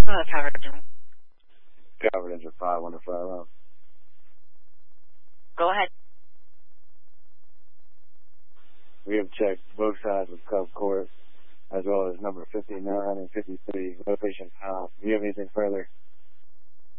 Tower Engine. Tower Engine 5, 1-5. Go ahead. We have checked both sides of Cove Court, as well as number 59 and 53, location house. Do you have anything further?